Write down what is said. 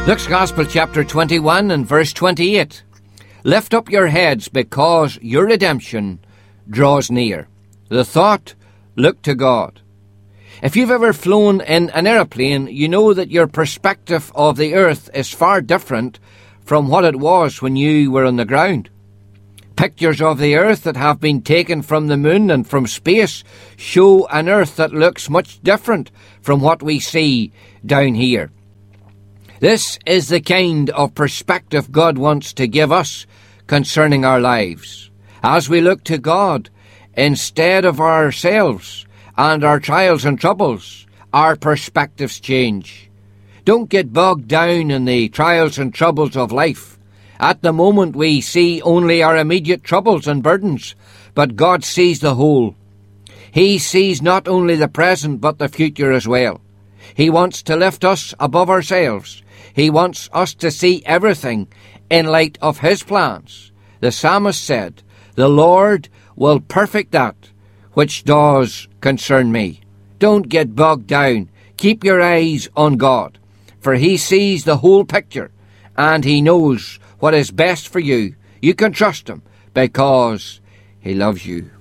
Luke's Gospel chapter 21 and verse 28. Lift up your heads because your redemption draws near. The thought, look to God. If you've ever flown in an aeroplane, you know that your perspective of the earth is far different from what it was when you were on the ground. Pictures of the earth that have been taken from the moon and from space show an earth that looks much different from what we see down here. This is the kind of perspective God wants to give us concerning our lives. As we look to God instead of ourselves and our trials and troubles, our perspectives change. Don't get bogged down in the trials and troubles of life. At the moment we see only our immediate troubles and burdens, but God sees the whole. He sees not only the present but the future as well. He wants to lift us above ourselves. He wants us to see everything in light of His plans. The psalmist said, "The Lord will perfect that which does concern me." Don't get bogged down. Keep your eyes on God, for He sees the whole picture, and He knows what is best for you. You can trust Him because He loves you.